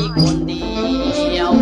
คนเดียว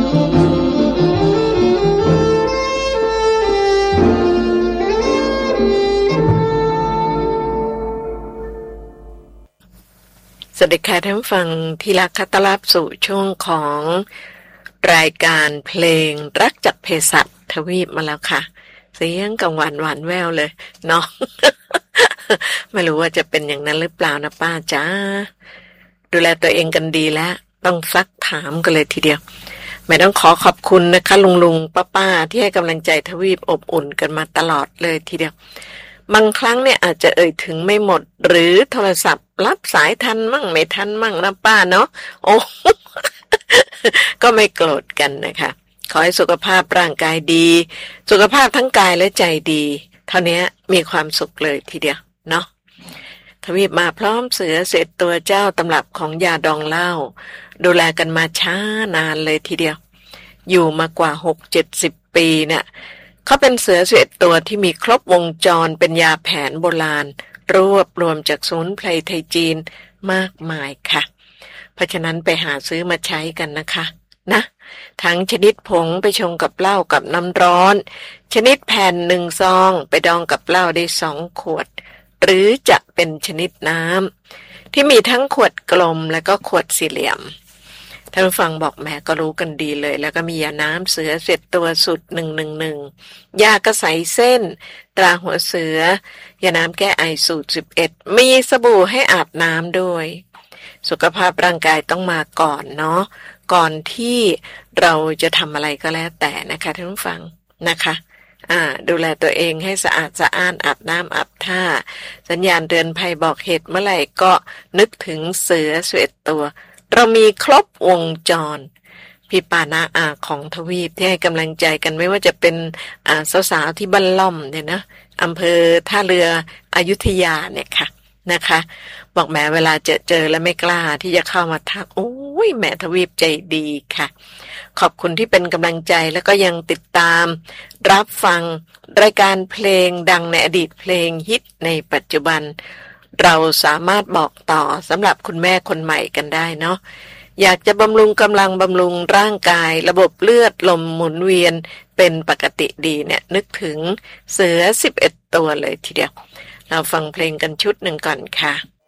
สวัสดีค่ะท่านผู้ฟังที่รักค่ะต้อนรับสู่ช่วงของรายการเพลงรักจากเภสัชทวีปมาแล้วค่ะเสียงกังวานหวานแววเลยเนาะ ไม่รู้ว่าจะเป็นอย่างนั้นหรือเปล่านะป้าจ้าดูแลตัวเองกันดีแล้วต้องซักถามกันเลยทีเดียวไม่ต้องขอบคุณนะคะลุงป้าที่ให้กำลังใจทวีปอบอุ่นกันมาตลอดเลยทีเดียวบางครั้งเนี่ยอาจจะเอ่ยถึงไม่หมดหรือโทรศัพท์รับสายทันมั่งไม่ทันมั่งนะป้าเนาะโอ้ ก็ไม่โกรธกันนะคะขอให้สุขภาพร่างกายดีสุขภาพทั้งกายและใจดีเท่านี้มีความสุขเลยทีเดียวเนาะทวีปมาพร้อมเสือเสร็จตัวเจ้าตำรับของยาดองเหล้าดูแลกันมาช้านานเลยทีเดียวอยู่มากว่า 60-70 ปีเนี่ยเขาเป็นเสือ11ตัวที่มีครบวงจรเป็นยาแผนโบราณรวบรวมจากสมุนไพรไทยจีนมากมายค่ะเพราะฉะนั้นไปหาซื้อมาใช้กันนะคะนะทั้งชนิดผงไปชงกับเหล้ากับน้ำร้อนชนิดแผ่น1 ซองไปดองกับเหล้าได้2 ขวดหรือจะเป็นชนิดน้ำที่มีทั้งขวดกลมและก็ขวดสี่เหลี่ยมท่านผู้ฟังบอกแม่ก็รู้กันดีเลยแล้วก็มียาน้ำเสือเสร็จตัวสุด111ยากระใสเส้นตราหัวเสือยาน้ำแก้ไอสูตร11มีสบู่ให้อาบน้ำด้วยสุขภาพร่างกายต้องมาก่อนเนาะก่อนที่เราจะทำอะไรก็แล้วแต่นะคะท่านผู้ฟังนะคะดูแลตัวเองให้สะอาดสะอ้านอาบน้ำอาบท่าสัญญาณเตือนภัยบอกเหตุเมื่อไหร่ก็นึกถึงเสือ11ตัวเรามีครบวงจรพี่ปานาอาของทวีปที่ให้กำลังใจกันไม่ว่าจะเป็นสาวๆที่บ้านล่อมเนี่ยนะอำเภอท่าเรืออยุธยาเนี่ยค่ะนะคะบอกแม่เวลาเจอแล้วไม่กล้าที่จะเข้ามาทักโอ้ยแม่ทวีปใจดีค่ะขอบคุณที่เป็นกำลังใจแล้วก็ยังติดตามรับฟังรายการเพลงดังในอดีตเพลงฮิตในปัจจุบันเราสามารถบอกต่อสำหรับคุณแม่คนใหม่กันได้เนาะอยากจะบำรุงกำลังบำรุงร่างกายระบบเลือดลมหมุนเวียนเป็นปกติดีเนี่ยนึกถึงเสือ11ตัวเลยทีเดียวเราฟังเพลงกันชุดหนึ่งก่อนค่ะ